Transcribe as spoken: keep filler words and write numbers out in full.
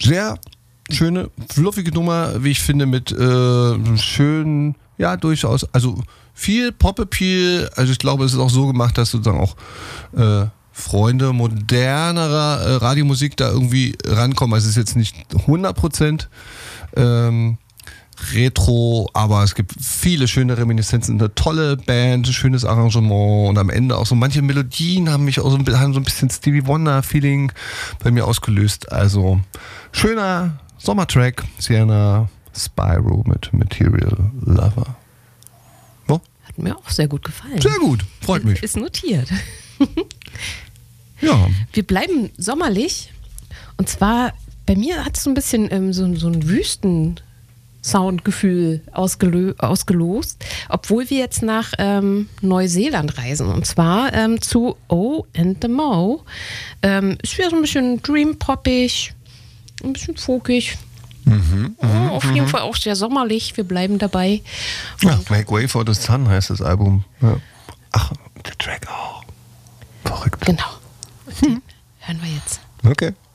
Sehr schöne, fluffige Nummer, wie ich finde, mit äh, schönen, ja durchaus, also viel Pop-Appeal. Also ich glaube, es ist auch so gemacht, dass sozusagen auch äh, Freunde modernerer äh, Radiomusik da irgendwie rankommen. Also es ist jetzt nicht hundert Prozent ähm, Retro, aber es gibt viele schöne Reminiszenzen, eine tolle Band, ein schönes Arrangement und am Ende auch so manche Melodien haben mich auch so, haben so ein bisschen Stevie Wonder-Feeling bei mir ausgelöst. Also schöner Sommertrack, Sienna Spyro mit Material Lover. So? Hat mir auch sehr gut gefallen. Sehr gut, freut mich. Ist notiert. Ja. Wir bleiben sommerlich und zwar bei mir hat es so ein bisschen ähm, so, so ein Wüsten Soundgefühl ausgelö- ausgelost, obwohl wir jetzt nach ähm, Neuseeland reisen. Und zwar ähm, zu O and the Mo. Ähm, ist wieder so ein bisschen dream-poppig, ein bisschen folkig. Mhm, oh, mhm, auf jeden Fall auch sehr sommerlich. Wir bleiben dabei. Ja, Make Way for the Sun heißt das Album. Ja. Ach, der Track auch. Verrückt. Genau. Und den hören wir jetzt. Okay.